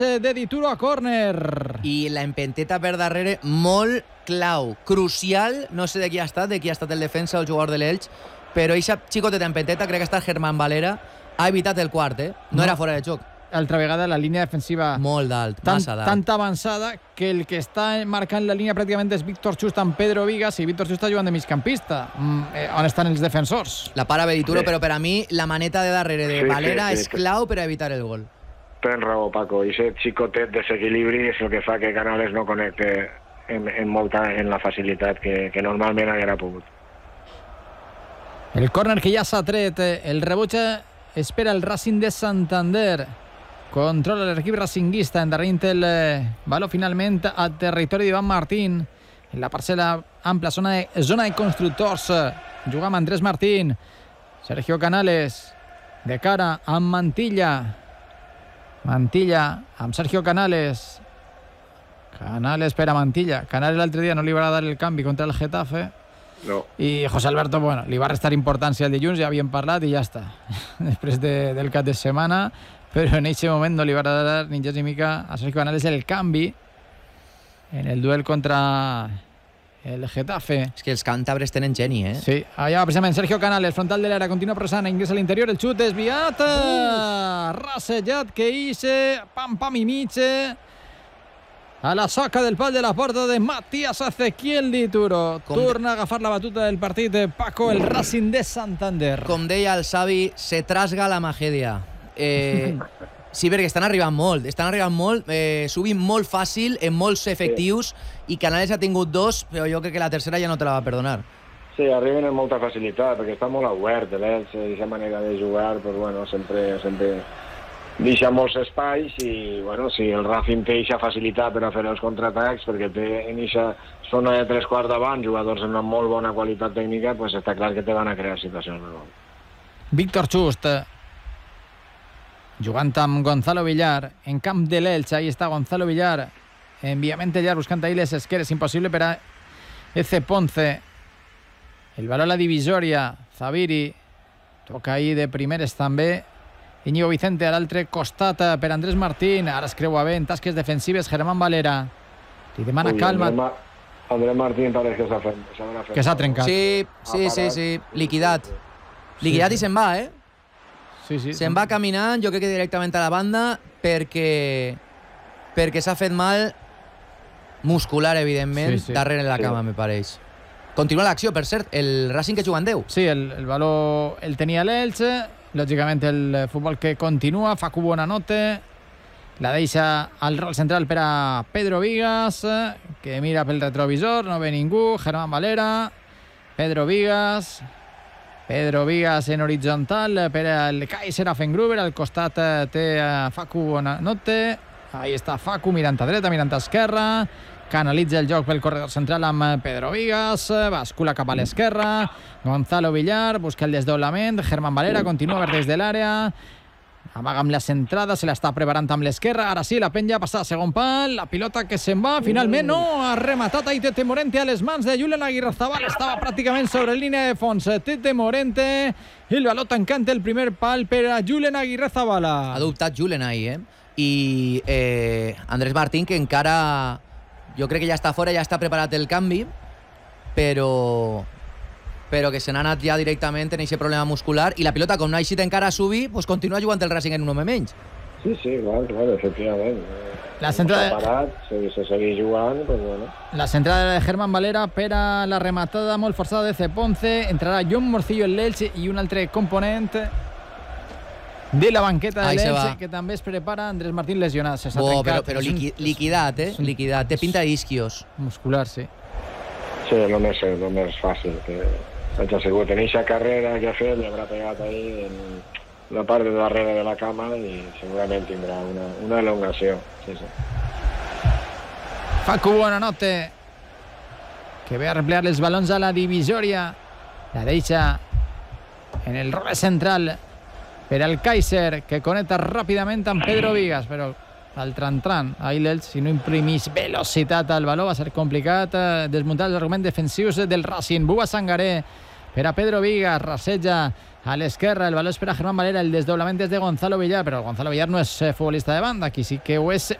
de Dituro a córner. I la empenteta per darrere molt clau, crucial, no sé de qui ha estat el defensa o el jugador de l'Elx, però eixa xicoteta empenteta, crec que ha estat Germán Valera, ha evitat el quart, no era fora de joc. Altra vegada la línia defensiva molt dalt, massa dalt. Tanta avançada que el que està marcant la línia pràcticament és Víctor Just amb Pedro Vigas, i Víctor Just està jugant de migcampista, on estan els defensors. La para Bedituro, però per a mi la maneta de darrere de Valera és clau per a evitar el gol. Tens raó, Paco, i aquest xicotet desequilibri és el que fa que Canales no connecte en la facilitat que normalment haguera pogut. El córner que ja s'ha tret, el rebuig espera el Racing de Santander. Controla l'equip racinguista, endarrerint el baló finalment a territori d'Ivan Martín. En la parcel·la ampla, zona de constructors. Juga amb Andrés Martín. Sergio Canales, de cara amb Mantilla. Mantilla amb Sergio Canales. Canales per a Mantilla. Canales l'altre dia no li va dar el canvi contra el Getafe. No. I José Alberto, bueno, li va restar importància el dilluns, ja havíem parlat i ja està. Després del cap de setmana, però en aquest moment no li va dar ni gens ni mica a Sergio Canales el canvi en el duel contra el Getafe. És que els càntabres tenen geni, Sí, allà precisament Sergio Canales, frontal de l'era, continua pressant, ingressa a l'interior, el xut desviat, rassejat que hice, pam i mitja, a la soca del pal de la porta de Matías Ezequiel Dituro. Torna a agafar la batuta del partit de Paco, el Racing de Santander. Com deia el Xavi, se trasga la magèdia. Sí, perquè estan arribant molt, sovint molt fàcil, en molts efectius, i Canales ha tingut dos, però jo crec que la tercera ja no te la va perdonar. Sí, arriben amb molta facilitat, perquè està molt obert l'Elx, aquesta manera de jugar, però bueno, sempre deixa molts espais, i bueno, si el Racing té aquesta facilitat per a fer els contraatacs, perquè té en aquesta zona de 3/4 davant jugadors amb una molt bona qualitat tècnica, pues està clar que te van a crear situacions de gol. Víctor Just, jugant amb Gonzalo Villar, en camp de l'Elx, ahí està Gonzalo Villar, enviament llarg, buscant ahí les esqueres, impossible per a Eze Ponce. El baló a la divisòria, Zaviri, toca ahí de primeres també, Íñigo Vicente a l'altre costat per Andrés Martín, ara es creua bé en tasques defensives Germán Valera, li demana calma. Andrés Martín pareix que s'ha fet. Que s'ha trencat. Sí, liquidat i se'n va, Sí. Se'n va caminant, jo crec que directament a la banda, perquè s'ha fet mal muscular, evidentment, darrere la cama, me pareix. Continua l'acció, per cert, el Racing que juga en 10. Sí, el baló el tenia l'Elx, lògicament el futbol que continua, Facu Buonanotte, la deixa al rol central per a Pedro Vigas, que mira pel retrovisor, no ve ningú, Germán Valera, Pedro Vigas en horitzontal per al Kaiser Affengruber, al costat té Facu Buonanotte, ahí està Facu mirant a dreta, mirant a esquerra, canalitza el joc pel corredor central amb Pedro Vigas, bascula cap a l'esquerra, Gonzalo Villar busca el desdoblament, Germán Valera continua des de l'àrea, amaga amb la centrada, se l'està preparant amb l'esquerra, ara sí, la penja passa a segon pal, la pilota que se'n va, finalment no, ha rematat ahí Tete Morente a les mans de Julen Aguirrezabala, estava pràcticament sobre línia de fons, Tete Morente, el baló tancant el primer pal per a Julen Aguirrezabala. Ha dubtat Julen ahí, i Andrés Martín, que encara, jo crec que ja està fora, ja està preparat el canvi, però que se n'ha anat ja directament en aquest problema muscular, i la pilota, com no ha eixit encara a subir, pues continua jugant el Racing en un home menys. Sí, clar, efectivament. La centrada... Està parat, se segueix jugant, pues bueno. La centrada de Germán Valera per a la rematada molt forçada de Eze Ponce, entrarà John Morcillo en l'Elx i un altre component de la banqueta de l'Elx, que també es prepara Andrés Martín lesionat. Però liquidat, liquidat. Té pinta d'isquios. Muscular, sí. Sí, el més fàcil. Vaig assegut en eixa carrera que ha fet, li haurà pegat ahí en la part de darrere de la cama i segurament tindrà una elongació. Sí. Facu Buonanotte, que ve a replegar els balons a la divisòria, la deixa en el rol central per al Kaiser, que connecta ràpidament amb Pedro Vigas, però al tran, ahí l'Elx, si no imprimís velocitat al baló, va ser complicat desmuntar els arguments defensius del Racing. Buba Sangaré per a Pedro Vigas, rasseja a l'esquerra, el baló és per a Germán Valera, el desdoblament és de Gonzalo Villar, però Gonzalo Villar no és futbolista de banda, qui sí que ho és